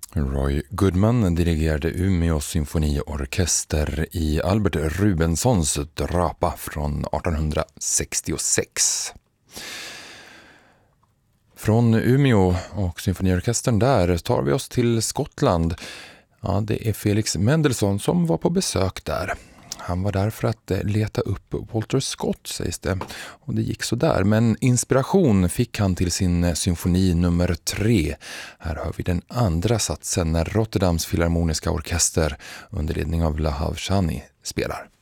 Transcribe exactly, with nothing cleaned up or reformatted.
Roy Goodman dirigerade Umeå symfoniorkester i Albert Rubenssons Drapa från arton sextiosex. Från Umeå och symfoniorkestern där tar vi oss till Skottland. Ja, det är Felix Mendelssohn som var på besök där. Han var där för att leta upp Walter Scott, sägs det. Och det gick så där. Men inspiration fick han till sin symfoni nummer tre. Här hör vi den andra satsen när Rotterdams filharmoniska orkester under ledning av Lahav Shani spelar.